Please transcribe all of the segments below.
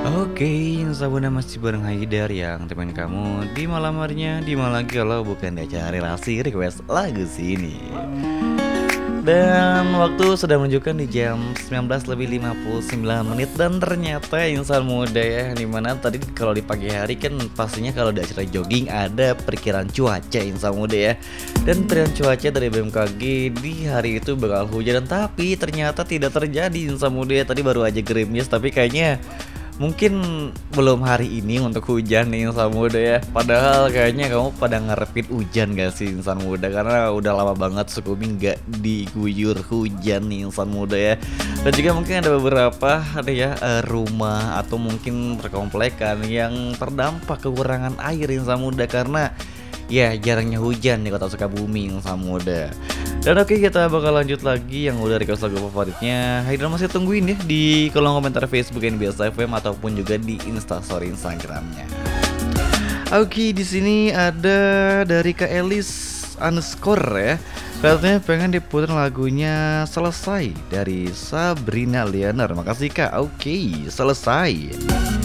Oke, Sabuna masih bareng Haidar yang teman kamu di malam harinya. Di mana lagi kalau bukan di acara relasi request lagu sini. Dan waktu sudah menunjukkan di jam 19:59 dan ternyata insan muda ya, dimana tadi kalau di pagi hari kan pastinya kalau di acara jogging ada perkiraan cuaca insan muda ya. Dan perkiraan cuaca dari BMKG di hari itu bakal hujan, tapi ternyata tidak terjadi insan muda ya. Tadi baru aja gerimis, tapi kayaknya mungkin belum hari ini untuk hujan nih insan muda ya. Padahal kayaknya kamu pada ngarepin hujan gak sih insan muda? Karena udah lama banget Sukumi gak diguyur hujan nih insan muda ya. Dan juga mungkin ada beberapa rumah atau mungkin perkomplekan yang terdampak kekurangan air insan muda karena ya jarangnya hujan di kota Sukabumi insan muda. Dan oke, kita bakal lanjut lagi yang udah request lagu favoritnya. Haidar masih tungguin ya di kolom komentar Facebook NBS FM ataupun juga di Instastory Instagramnya. Oke, di sini ada dari Kak Elis underscore ya. Katanya pengen diputar lagunya Selesai dari Sabrina Lianer. Makasih Kak. Oke, selesai.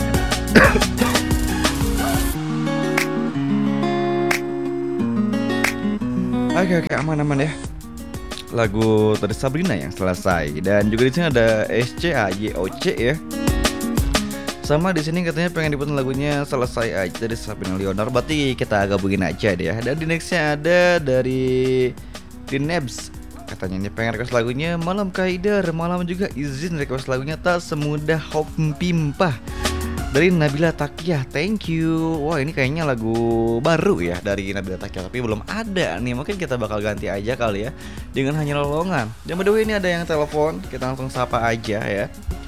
Oke, aman ya. Lagu dari Sabrina yang selesai. Dan juga di sini ada SCAYOC ya. Sama di sini katanya pengen diputar lagunya Selesai aja dari Sabrina Leonard. Berarti kita gabungin aja deh ya. Dan di nextnya ada dari Dinebs. Katanya ini pengen request lagunya Malam Kaidar. Malam juga izin request lagunya Tak Semudah Hop Pimpah dari Nabila Takiah. Thank you. Wah, ini kayaknya lagu baru ya dari Nabila Takiah, tapi belum ada nih. Mungkin kita bakal ganti aja kali ya dengan Hanya Lolongan. Dan by the way ini ada yang telepon, kita langsung sapa aja ya.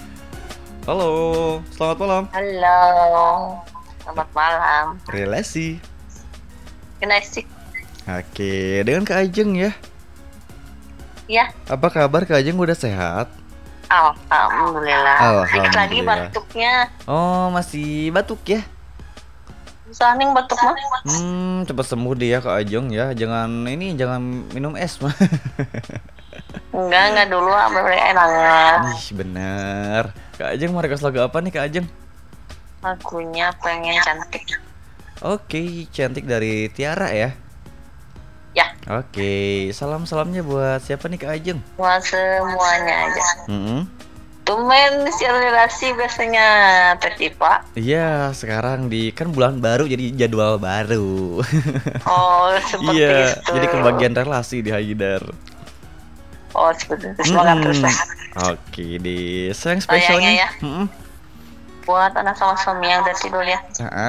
Halo, selamat malam. Halo, selamat malam. Relasi. Kenasik. Oke, dengan Kak Ajeng ya. Ya, Apa kabar Kak Ajeng, udah sehat? alhamdulillah. Dikit lagi Alhamdulillah. batuknya. Oh, masih batuk ya? Saning batuk mah. Cepat sembuh deh ya Kak Ajeng ya. Jangan minum es mah. Enggak dulu boleh enak. Ih, bener. Kak Ajeng mau request lagu apa nih Kak Ajeng? Lagunya pengen cantik. Oke, cantik dari Tiara ya. Ya, Oke, salamnya buat siapa nih Kak Ajeng? buat semuanya aja. Mm-mm. Tumben siar relasi biasanya tertipa. Iya, sekarang kan bulan baru jadi jadwal baru. Oh, seperti Iya, itu. jadi kebagian relasi di Haidar. Oh, seperti itu. Semangat terus lah. Oke deh, sayang Sayangnya spesialnya. ya. Buat anak sama suami yang udah tidur ya.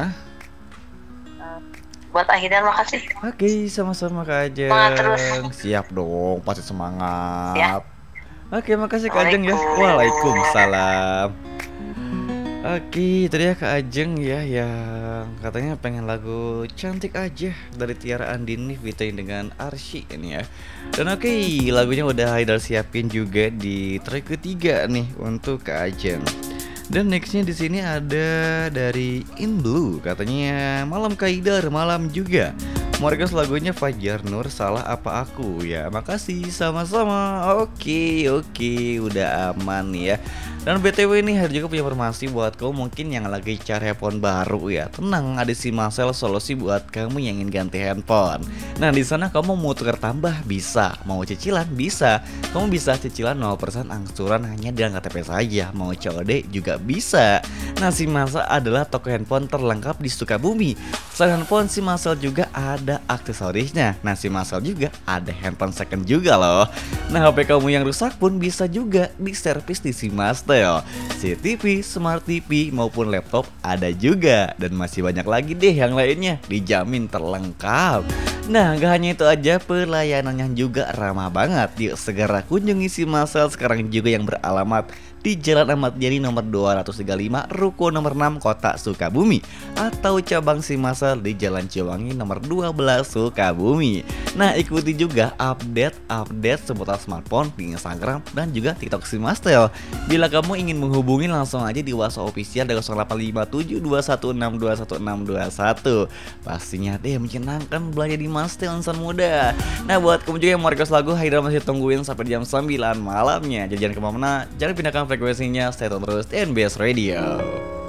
Buat Ahidan makasih. Oke, sama-sama Kak Ajeng. Semangat terus. Siap dong, pasti semangat. Ya. Oke, makasih Kak Ajeng ya. Waalaikumsalam. Oke, tadi ya Kak Ajeng ya yang katanya pengen lagu Cantik Aja dari Tiara Andini featuring dengan Arsy ini ya. Dan oke, lagunya udah Haidar siapin juga di track ketiga nih untuk Kak Ajeng. Dan nextnya di sini ada dari In Blue, katanya Malam Kaidar, malam juga. Mau request lagunya Fajar Nur, Salah Apa Aku ya. Makasih, sama-sama. Oke, udah aman ya. Dan BTW ini hari juga punya informasi buat kamu mungkin yang lagi cari handphone baru ya. Tenang, ada si Marcel solusi buat kamu yang ingin ganti handphone. Nah, di sana kamu mau tukar tambah bisa, mau cicilan bisa. Kamu bisa cicilan 0% angsuran hanya dengan KTP saja. Mau COD juga bisa. Nah, si Marcel adalah toko handphone terlengkap di Sukabumi. Selain handphone, si Marcel juga ada aksesorisnya. Nah, si Marcel juga ada handphone second juga loh. Nah, HP kamu yang rusak pun bisa juga diservis di si Marcel. CCTV, Smart TV maupun laptop ada juga. Dan masih banyak lagi deh yang lainnya, dijamin terlengkap. Nah, gak hanya itu aja, pelayanannya juga ramah banget. Yuk segera kunjungi si Marcel sekarang juga yang beralamat di Jalan Ahmad Yani nomor 235, Ruko nomor 6, Kota Sukabumi, atau cabang si Marcel di Jalan Ciwangi nomor 12, Sukabumi. Nah, ikuti juga update seputar smartphone di Instagram dan juga TikTok si Marcel. Bila kamu ingin menghubungi langsung aja di WhatsApp official di 085721621621. Pastinya deh menyenangkan belanja di Marcel insan muda. Nah, buat kamu juga yang mau request lagu, Haidar masih tungguin sampai jam 9 malamnya. Jadi jangan kemana-mana, jangan pindahkan frekuensinya, stay tune terus di NBS Radio.